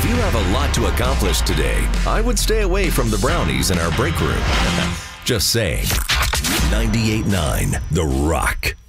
You have a lot to accomplish today. I would stay away from the brownies in our break room. Just saying. 98.9 The Rock.